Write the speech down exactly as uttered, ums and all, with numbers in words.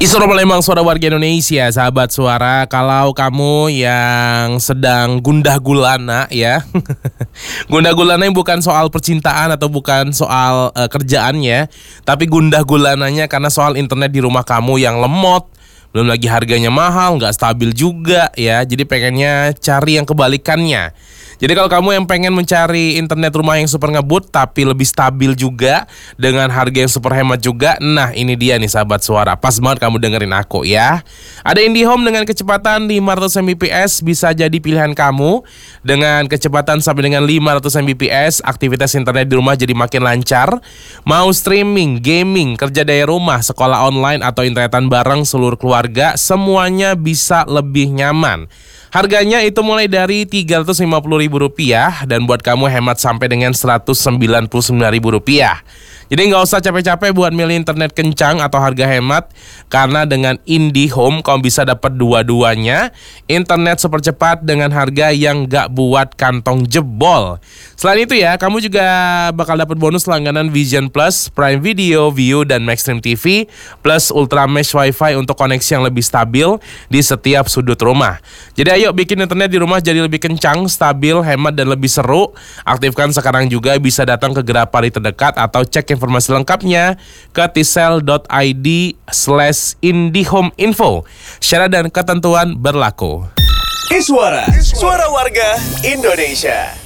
Isoro Palembang, suara warga Indonesia, sahabat suara. Kalau kamu yang sedang gundah gulana ya, gundah gulana yang bukan soal percintaan atau bukan soal uh, kerjaannya, tapi gundah gulananya karena soal internet di rumah kamu yang lemot, belum lagi harganya mahal, nggak stabil juga ya. Jadi pengennya cari yang kebalikannya. Jadi kalau kamu yang pengen mencari internet rumah yang super ngebut tapi lebih stabil juga dengan harga yang super hemat juga, nah ini dia nih sahabat suara. Pas banget kamu dengerin aku ya. Ada IndiHome dengan kecepatan lima ratus megabit per second bisa jadi pilihan kamu. Dengan kecepatan sampai dengan lima ratus megabit per second, aktivitas internet di rumah jadi makin lancar. Mau streaming, gaming, kerja dari rumah, sekolah online atau internetan bareng seluruh keluarga, semuanya bisa lebih nyaman. Harganya itu mulai dari tiga ratus lima puluh ribu rupiah dan buat kamu hemat sampai dengan seratus sembilan puluh sembilan ribu rupiah. Jadi nggak usah capek-capek buat milih internet kencang atau harga hemat, karena dengan IndiHome kamu bisa dapat dua-duanya, internet super cepat dengan harga yang nggak buat kantong jebol. Selain itu ya, kamu juga bakal dapat bonus langganan Vision Plus, Prime Video, View, dan Maxstream T V, plus Ultra Mesh Wi-Fi untuk koneksi yang lebih stabil di setiap sudut rumah. Jadi ayo bikin internet di rumah jadi lebih kencang, stabil, hemat, dan lebih seru. Aktifkan sekarang juga, bisa datang ke Gerapari terdekat atau cek informasi lengkapnya ke tisel dot i d slash indihome info. Syarat dan ketentuan berlaku. Iswara, suara warga Indonesia.